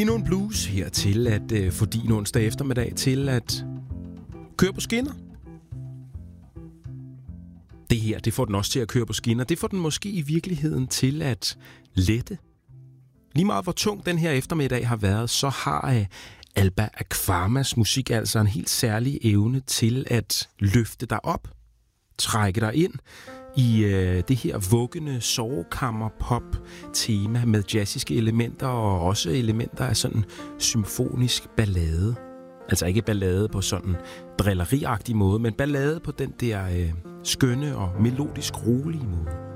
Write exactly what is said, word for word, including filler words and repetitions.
Endnu en blues her til at øh, få din onsdag eftermiddag til at køre på skinner. Det her, det får den også til at køre på skinner. Det får den måske i virkeligheden til at lette. Lige meget hvor tung den her eftermiddag har været, så har øh, Alba Akvamas musik altså en helt særlig evne til at løfte dig op, trække dig ind i øh, det her vuggende sovekammer-pop-tema med jazziske elementer og også elementer af sådan symfonisk ballade. Altså ikke ballade på sådan drilleriagtig måde, men ballade på den der øh, skønne og melodisk rolige måde.